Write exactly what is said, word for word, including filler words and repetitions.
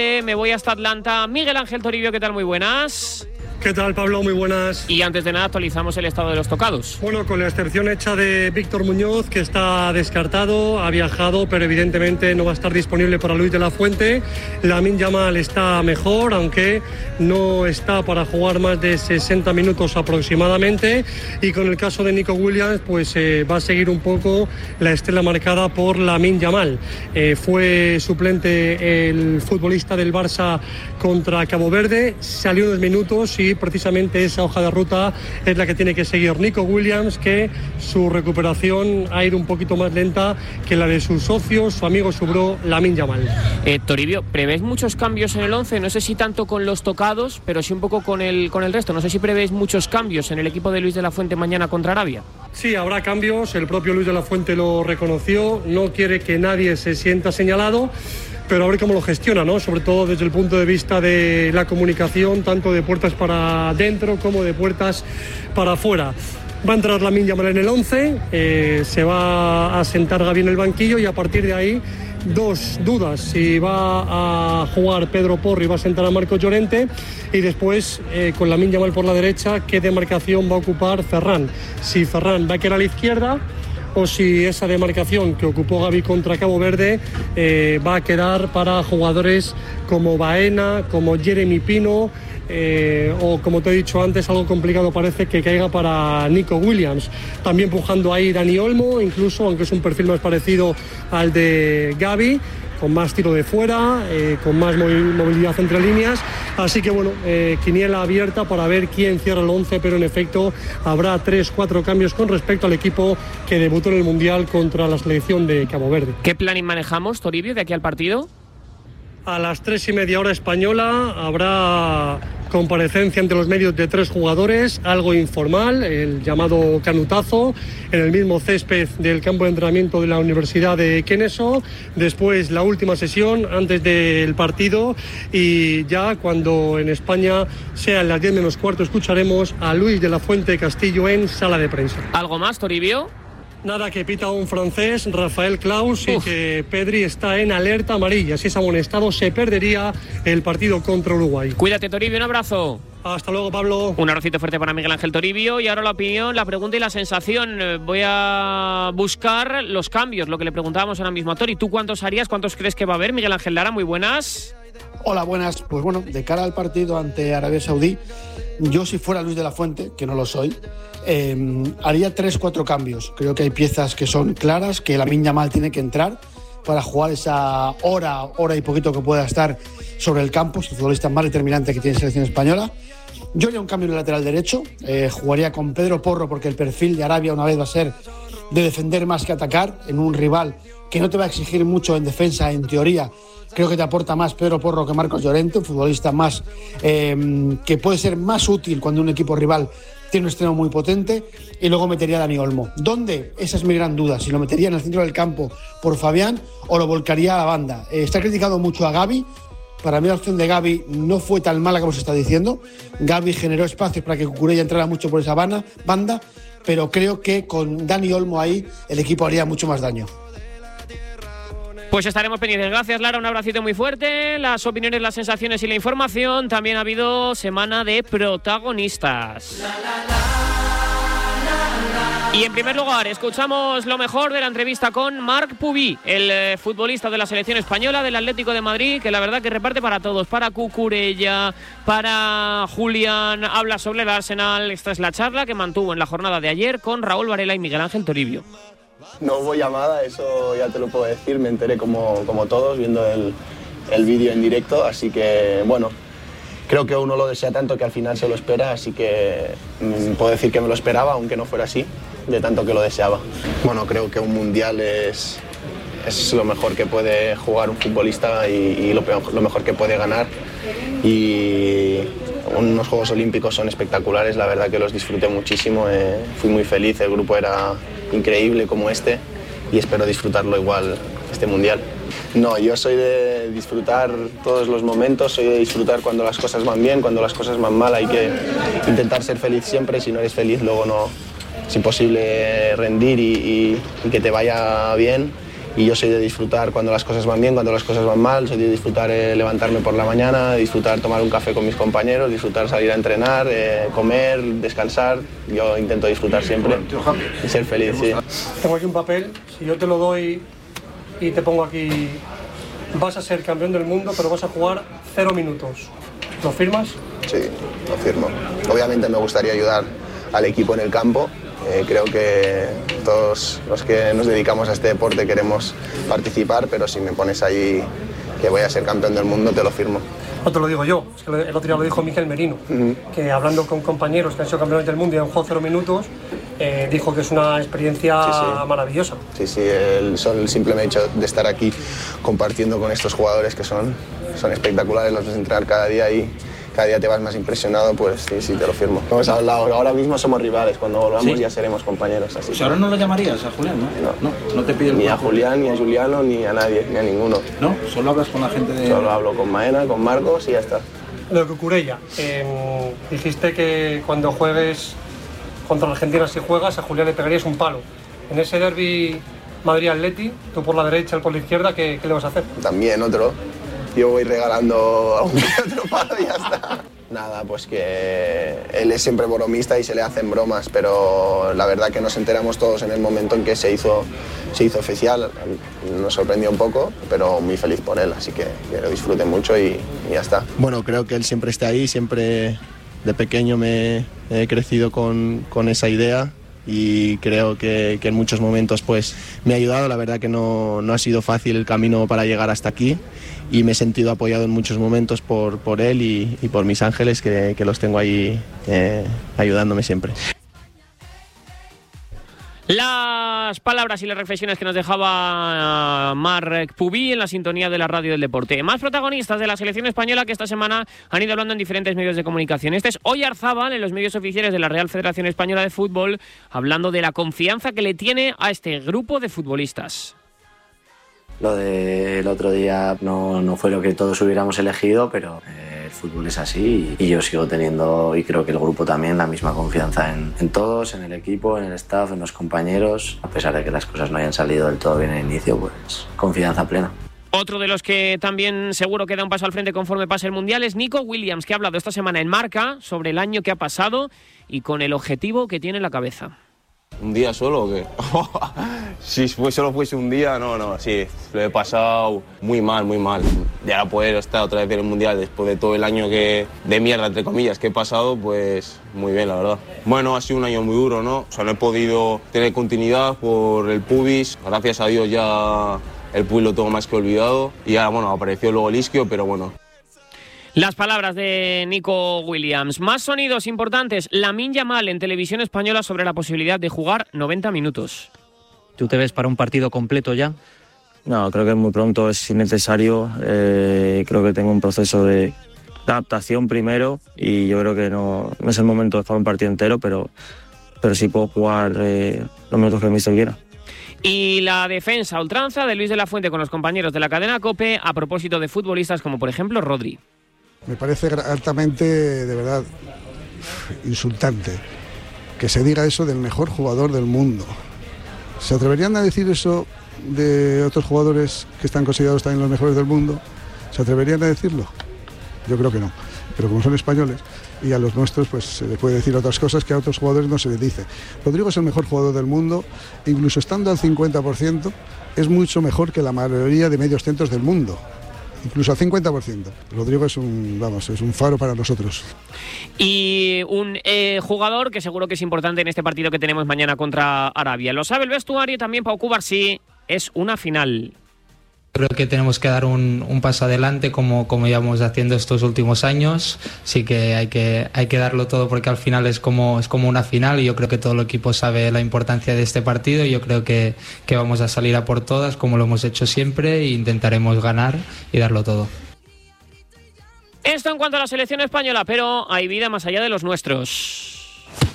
Me voy hasta Atlanta. Miguel Ángel Toribio, ¿qué tal? Muy buenas. ¿Qué tal, Pablo? Muy buenas. Y antes de nada actualizamos el estado de los tocados. Bueno, con la excepción hecha de Víctor Muñoz, que está descartado, ha viajado, pero evidentemente no va a estar disponible para Luis de la Fuente. Lamine Yamal está mejor, aunque no está para jugar más de sesenta minutos aproximadamente. Y con el caso de Nico Williams, pues eh, va a seguir un poco la estela marcada por Lamine Yamal. Eh, fue suplente el futbolista del Barça contra Cabo Verde, salió unos minutos y precisamente esa hoja de ruta es la que tiene que seguir Nico Williams, que su recuperación ha ido un poquito más lenta que la de sus socios, su amigo, su bro, Lamine Yamal. Eh, Toribio, ¿prevés muchos cambios en el once? No sé si tanto con los tocados, pero sí un poco con el, con el resto. No sé si prevés muchos cambios en el equipo de Luis de la Fuente mañana contra Arabia. Sí, habrá cambios, el propio Luis de la Fuente lo reconoció, no quiere que nadie se sienta señalado, pero a ver cómo lo gestiona, ¿no? Sobre todo desde el punto de vista de la comunicación, tanto de puertas para adentro como de puertas para afuera. Va a entrar Lamine Yamal en el once, eh, se va a sentar Gavi en el banquillo y a partir de ahí dos dudas, si va a jugar Pedro Porro y va a sentar a Marcos Llorente, y después eh, con Lamine Yamal por la derecha, qué demarcación va a ocupar Ferran, si Ferran va a quedar a la izquierda o si esa demarcación que ocupó Gavi contra Cabo Verde eh, va a quedar para jugadores como Baena, como Jeremy Pino, eh, o como te he dicho antes, algo complicado parece que caiga para Nico Williams. También pujando ahí Dani Olmo, incluso, aunque es un perfil más parecido al de Gavi, con más tiro de fuera, eh, con más movilidad entre líneas. Así que bueno, eh, quiniela abierta para ver quién cierra el once, pero en efecto habrá tres, cuatro cambios con respecto al equipo que debutó en el Mundial contra la selección de Cabo Verde. ¿Qué planning manejamos, Toribio, de aquí al partido? A las tres y media hora española habrá comparecencia entre los medios de tres jugadores, algo informal, el llamado canutazo, en el mismo césped del campo de entrenamiento de la Universidad de Kennesaw. Después la última sesión antes del partido, y ya cuando en España sean las diez menos cuarto escucharemos a Luis de la Fuente Castillo en sala de prensa. ¿Algo más, Toribio? Nada, que pita un francés, Rafael Claus, y que Pedri está en alerta amarilla. Si es amonestado, se perdería el partido contra Uruguay. Cuídate, Toribio, un abrazo. Hasta luego, Pablo. Un abracito fuerte para Miguel Ángel Toribio. Y ahora la opinión, la pregunta y la sensación. Voy a buscar los cambios, lo que le preguntábamos ahora mismo a Tori. ¿Tú cuántos harías? ¿Cuántos crees que va a haber? Miguel Ángel Lara, muy buenas. Hola, buenas. Pues bueno, de cara al partido ante Arabia Saudí, yo si fuera Luis de la Fuente, que no lo soy, eh, haría tres, cuatro cambios. Creo que hay piezas que son claras, que Lamine Yamal tiene que entrar para jugar esa hora, hora y poquito que pueda estar sobre el campo, es el futbolista más determinante que tiene selección española. Yo haría un cambio en el lateral derecho, eh, jugaría con Pedro Porro, porque el perfil de Arabia una vez va a ser de defender más que atacar, en un rival que no te va a exigir mucho en defensa, en teoría. Creo que te aporta más Pedro Porro que Marcos Llorente, un futbolista más eh, que puede ser más útil cuando un equipo rival tiene un extremo muy potente. Y luego metería a Dani Olmo. ¿Dónde? Esa es mi gran duda. Si lo metería en el centro del campo por Fabián o lo volcaría a la banda. Eh, está criticando mucho a Gavi. Para mí la opción de Gavi no fue tan mala como se está diciendo. Gavi generó espacios para que Cucurella entrara mucho por esa banda, banda, pero creo que con Dani Olmo ahí el equipo haría mucho más daño. Pues estaremos pendientes. Gracias, Lara. Un abracito muy fuerte. Las opiniones, las sensaciones y la información. También ha habido semana de protagonistas. Y en primer lugar, escuchamos lo mejor de la entrevista con Marc Pubi, el eh, futbolista de la selección española del Atlético de Madrid, que la verdad que reparte para todos, para Cucurella, para Julián, habla sobre el Arsenal. Esta es la charla que mantuvo en la jornada de ayer con Raúl Varela y Miguel Ángel Toribio. No hubo llamada, eso ya te lo puedo decir, me enteré como, como todos viendo el, el vídeo en directo, así que bueno, creo que uno lo desea tanto que al final se lo espera, así que mmm, puedo decir que me lo esperaba, aunque no fuera así, de tanto que lo deseaba. Bueno, creo que un mundial es, es lo mejor que puede jugar un futbolista y, y lo, peor, lo mejor que puede ganar, y unos Juegos Olímpicos son espectaculares, la verdad que los disfruté muchísimo, eh, fui muy feliz, el grupo era increíble como este y espero disfrutarlo igual este mundial. No, yo soy de disfrutar todos los momentos, soy de disfrutar cuando las cosas van bien, cuando las cosas van mal hay que intentar ser feliz siempre, si no eres feliz luego no, es imposible rendir y, y, y que te vaya bien, y yo soy de disfrutar cuando las cosas van bien, cuando las cosas van mal, soy de disfrutar eh, levantarme por la mañana, disfrutar tomar un café con mis compañeros, disfrutar salir a entrenar, eh, comer, descansar. Yo intento disfrutar siempre y ser feliz, sí. Tengo aquí un papel, si yo te lo doy y te pongo aquí, vas a ser campeón del mundo, pero vas a jugar cero minutos. ¿Lo firmas? Sí, lo firmo. Obviamente me gustaría ayudar al equipo en el campo. Eh, creo que todos los que nos dedicamos a este deporte queremos participar, pero si me pones ahí que voy a ser campeón del mundo, te lo firmo. No te lo digo yo, es que el otro día lo dijo Miquel Merino, uh-huh. que hablando con compañeros que han sido campeones del mundo y han jugado cero minutos, eh, dijo que es una experiencia sí, sí. maravillosa. Sí, sí, el, el simple hecho de estar aquí compartiendo con estos jugadores que son, son espectaculares, los ves entrenar cada día y cada día te vas más impresionado, pues sí, sí, te lo firmo. Hemos hablado, ahora mismo somos rivales, cuando volvamos ¿Sí? ya seremos compañeros. Así. Pues ahora no lo llamarías a Julián, ¿no? No, no, no te pido el Ni a Julián, ni a Juliano, ni a nadie, ni a ninguno. ¿No? Solo hablas con la gente de... Solo hablo con Maena, con Marcos y ya está. Lo de Cucurella, eh, dijiste que cuando juegues contra Argentina, si juegas, a Julián le pegarías un palo. En ese derbi Madrid-Atleti, tú por la derecha, él por la izquierda, ¿qué, qué le vas a hacer? También otro. Yo voy regalando a un otro palo y ya está. Nada, pues que él es siempre bromista y se le hacen bromas, pero la verdad que nos enteramos todos en el momento en que se hizo, se hizo oficial. Nos sorprendió un poco, pero muy feliz por él, así que, que lo disfrute mucho y, y ya está. Bueno, creo que él siempre está ahí, siempre de pequeño me he crecido con, con esa idea. Y creo que, que en muchos momentos pues, me ha ayudado. La verdad que no, no ha sido fácil el camino para llegar hasta aquí y me he sentido apoyado en muchos momentos por, por él y, y por mis ángeles que, que los tengo ahí eh, ayudándome siempre. Las palabras y las reflexiones que nos dejaba Marc Pubí en la sintonía de la radio del deporte. Más protagonistas de la selección española que esta semana han ido hablando en diferentes medios de comunicación. Este es Oyarzábal en los medios oficiales de la Real Federación Española de Fútbol, hablando de la confianza que le tiene a este grupo de futbolistas. Lo del otro día no, no fue lo que todos hubiéramos elegido, pero eh, el fútbol es así y, y yo sigo teniendo, y creo que el grupo también, la misma confianza en, en todos, en el equipo, en el staff, en los compañeros. A pesar de que las cosas no hayan salido del todo bien al inicio, pues confianza plena. Otro de los que también seguro que da un paso al frente conforme pase el Mundial es Nico Williams, que ha hablado esta semana en Marca sobre el año que ha pasado y con el objetivo que tiene en la cabeza. ¿Un día solo o qué? Si solo fuese un día, no, no, sí, lo he pasado muy mal, muy mal. Y ahora poder estar otra vez en el Mundial después de todo el año que de mierda, entre comillas, que he pasado, pues muy bien, la verdad. Bueno, ha sido un año muy duro, ¿no? O sea, no he podido tener continuidad por el pubis. Gracias a Dios ya el pubis lo tengo más que olvidado. Y ahora, bueno, apareció luego el isquio, pero bueno. Las palabras de Nico Williams. Más sonidos importantes. Lamine Yamal en Televisión Española sobre la posibilidad de jugar noventa minutos. ¿Tú te ves para un partido completo ya? No, creo que es muy pronto, es innecesario. Eh, creo que tengo un proceso de adaptación primero y yo creo que no, no es el momento de jugar un partido entero, pero, pero sí puedo jugar eh, los minutos que el míster quiera. Y la defensa a ultranza de Luis de la Fuente con los compañeros de la cadena COPE a propósito de futbolistas como por ejemplo Rodri. Me parece altamente, de verdad, insultante que se diga eso del mejor jugador del mundo. ¿Se atreverían a decir eso de otros jugadores que están considerados también los mejores del mundo? ¿Se atreverían a decirlo? Yo creo que no. Pero como son españoles y a los nuestros pues se les puede decir otras cosas que a otros jugadores no se les dice. Rodrigo es el mejor jugador del mundo, incluso estando al cincuenta por ciento, es mucho mejor que la mayoría de medios centros del mundo. Incluso al cincuenta por ciento. Rodrigo es un, vamos, es un faro para nosotros. Y un eh, jugador que seguro que es importante en este partido que tenemos mañana contra Arabia. Lo sabe el vestuario también. Pau Cubarsí, es una final. Creo que tenemos que dar un, un paso adelante como, como llevamos haciendo estos últimos años. Sí que hay que hay que darlo todo porque al final es como, es como una final y yo creo que todo el equipo sabe la importancia de este partido y yo creo que, que vamos a salir a por todas como lo hemos hecho siempre e intentaremos ganar y darlo todo. Esto en cuanto a la selección española, pero hay vida más allá de los nuestros.